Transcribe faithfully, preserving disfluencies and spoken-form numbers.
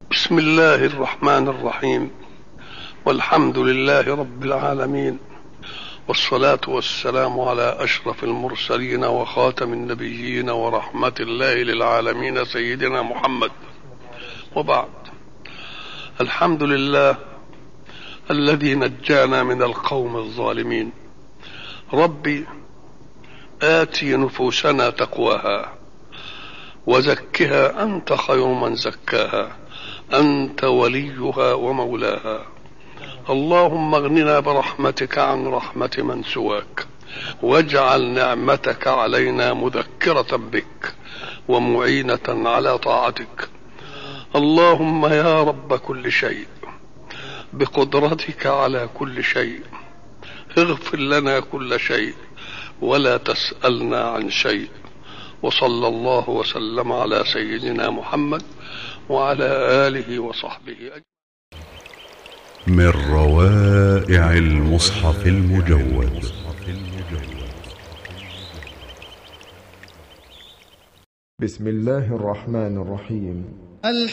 بسم الله الرحمن الرحيم، والحمد لله رب العالمين، والصلاة والسلام على أشرف المرسلين وخاتم النبيين ورحمة الله للعالمين سيدنا محمد. وبعد، الحمد لله الذي نجانا من القوم الظالمين. ربي آتي نفوسنا تقواها وزكها أنت خير من زكاها، أنت وليها ومولاها. اللهم اغننا برحمتك عن رحمة من سواك، واجعل نعمتك علينا مذكرة بك ومعينة على طاعتك. اللهم يا رب كل شيء، بقدرتك على كل شيء، اغفر لنا كل شيء ولا تسألنا عن شيء. وصلى الله وسلم على سيدنا محمد وعلى آله وصحبه أجمعين. من روائع المصحف المجود. بسم الله الرحمن الرحيم.